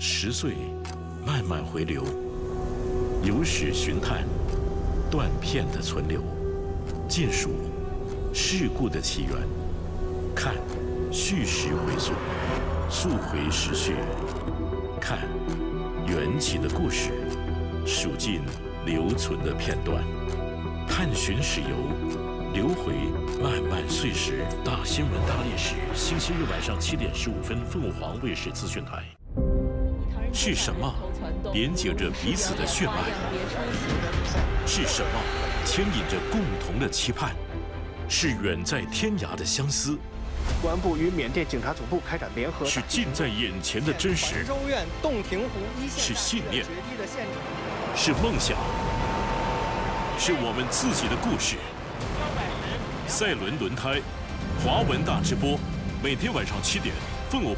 10岁慢慢回流，有史寻探，断片的存留，尽数事故的起源，看叙事回溯，溯回时序，看缘起的故事，数尽留存的片段，探寻史游，流回漫漫岁时。大新闻大历史，星期日晚上7点15分，凤凰卫视资讯台。是什么连接着彼此的血脉？是什么牵引着共同的期盼？是远在天涯的相思。 公安部与缅甸警察总部开展联合。 是近在眼前的真实。 州院洞庭湖一线。 是信念。是梦想。是我们自己的故事。赛伦轮胎，华文大直播，每天晚上7点，凤凰。